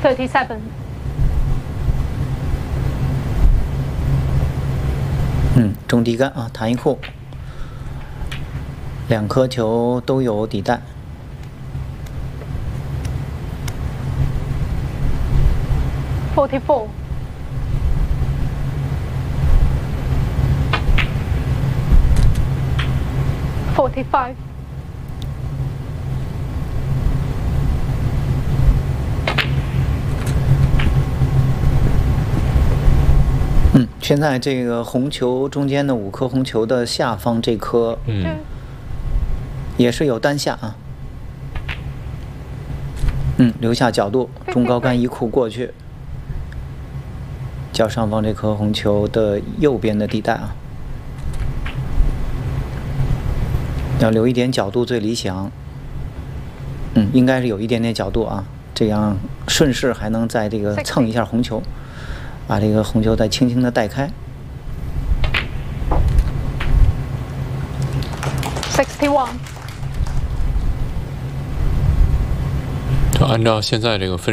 37. 中低杆啊，弹一库，2颗球都有底带。 44. 45. 现在这个红球中间的5颗红球的下方这颗，也是有单下啊。留下角度，中高杆1库过去，较上方这颗红球的右边的地带啊，要留一点角度最理想。应该是有一点点角度啊，这样顺势还能在这个蹭一下红球。把这个红球再轻轻的带开。 61. 就按照现在这个分。